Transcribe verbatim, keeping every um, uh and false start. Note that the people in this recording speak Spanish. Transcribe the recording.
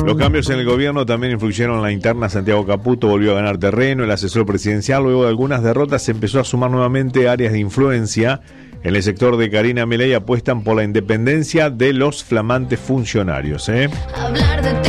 Los cambios en el gobierno también influyeron en la interna. Santiago Caputo volvió a ganar terreno. El asesor presidencial, luego de algunas derrotas, empezó a sumar nuevamente áreas de influencia. En el sector de Karina Milei apuestan por la independencia de los flamantes funcionarios, ¿eh? Hablar de ti.